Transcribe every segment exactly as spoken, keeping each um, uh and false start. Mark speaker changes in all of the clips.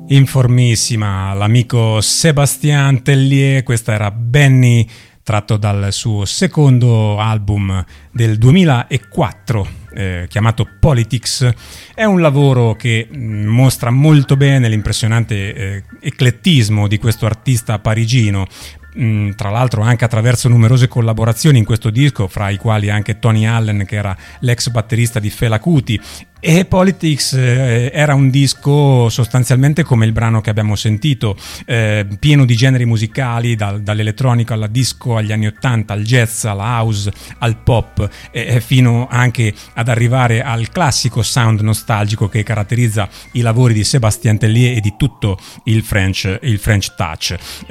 Speaker 1: Informissima, l'amico Sébastien Tellier, questa era Benny, tratto dal suo secondo album del duemilaquattro, eh, chiamato Politics. È un lavoro che mh, mostra molto bene l'impressionante eh, eclettismo di questo artista parigino, mh, tra l'altro anche attraverso numerose collaborazioni in questo disco, fra i quali anche Tony Allen, che era l'ex batterista di Fela Kuti. E Politics eh, era un disco sostanzialmente come il brano che abbiamo sentito, eh, pieno di generi musicali, dal, dall'elettronico alla disco, agli anni ottanta, al jazz, alla house, al pop, eh, fino anche ad arrivare al classico sound nostalgico che caratterizza i lavori di Sébastien Tellier e di tutto il French, il French touch.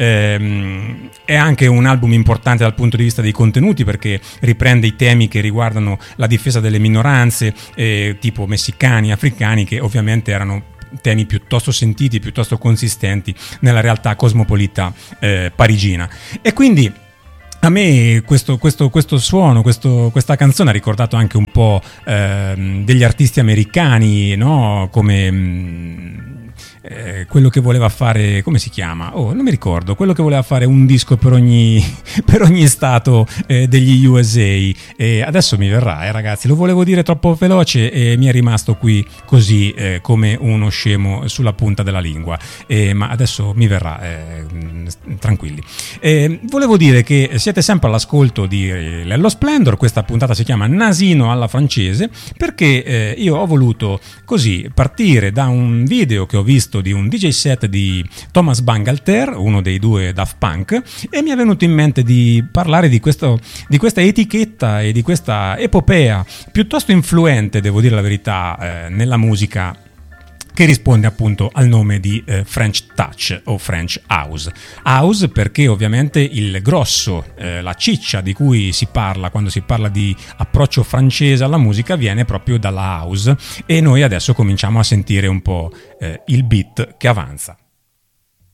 Speaker 1: Eh, è anche un album importante dal punto di vista dei contenuti, perché riprende i temi che riguardano la difesa delle minoranze, eh, tipo messicani, africani, che ovviamente erano temi piuttosto sentiti, piuttosto consistenti nella realtà cosmopolita eh, parigina. E quindi a me questo, questo, questo suono, questo, questa canzone ha ricordato anche un po' eh, degli artisti americani, no? Come mh, eh, quello che voleva fare, come si chiama? Oh, non mi ricordo, quello che voleva fare un disco per ogni, per ogni stato eh, degli U S A. E adesso mi verrà, eh, ragazzi, lo volevo dire troppo veloce e mi è rimasto qui così eh, come uno scemo sulla punta della lingua, eh, ma adesso mi verrà, eh, tranquilli. Eh, volevo dire che siete sempre all'ascolto di Lello Splendor. Questa puntata si chiama Nasino alla francese, perché eh, io ho voluto così partire da un video che ho visto di un D J set di Thomas Bangalter, uno dei due Daft Punk, e mi è venuto in mente di parlare di, questo, di questa etichetta e di questa epopea piuttosto influente, devo dire la verità, eh, nella musica, che risponde appunto al nome di eh, French Touch o French House. House perché ovviamente il grosso, eh, la ciccia di cui si parla quando si parla di approccio francese alla musica viene proprio dalla house, e noi adesso cominciamo a sentire un po' eh, il beat che avanza.